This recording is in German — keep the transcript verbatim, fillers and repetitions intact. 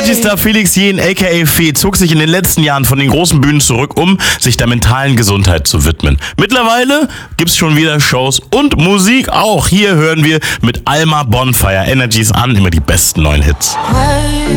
Energy-Star Felix Jähn, aka Fee, zog sich in den letzten Jahren von den großen Bühnen zurück, um sich der mentalen Gesundheit zu widmen. Mittlerweile gibt's schon wieder Shows und Musik auch. Hier hören wir mit Alma Bonfire Energies an, immer die besten neuen Hits.